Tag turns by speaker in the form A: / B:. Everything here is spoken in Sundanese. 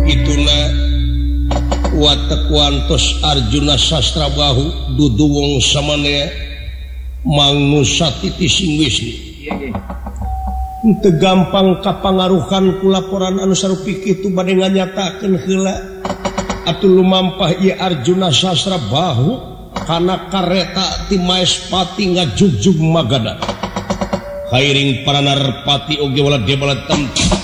A: itulah watewantos Arjuna Sastra Bahu dudu wong samana mangusatiti sing Wisnu teu gampang kapangaruhan ku laporan anu sarupi kitu bade nganyatakeun heula atuh lumampah ieu Arjuna Sastra Bahu kana kareta ti Maespati ngajugjug Magadha. Hairing para narpati oge wala debala tempat